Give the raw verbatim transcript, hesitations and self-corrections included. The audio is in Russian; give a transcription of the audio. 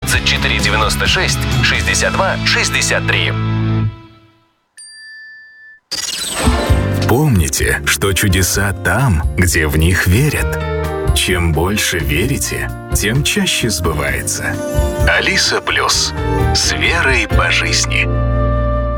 двадцать четыре девяносто шесть шестьдесят два шестьдесят три. Помните, что чудеса там, где в них верят. Чем больше верите, тем чаще сбывается. Алиса Плюс. С верой по жизни.